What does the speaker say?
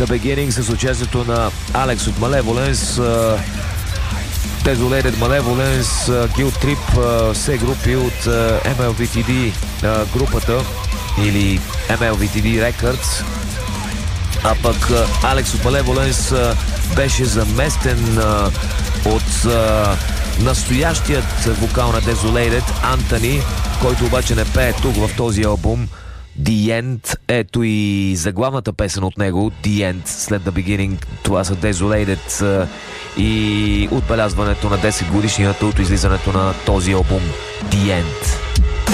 The Beginning с участието на Алекс от Malevolence, Desolated Malevolence, Guilt Trip, все групи от MLVTD групата или MLVTD Records. А пък Алекс от Malevolence беше заместен от настоящият вокал на Desolated, Антони, който обаче не пее тук в този албум. The End, ето и заглавната песен от него, The End, след The Beginning. Това са Desolated и отбелязването на 10 годишнината от излизането на този албум, The End.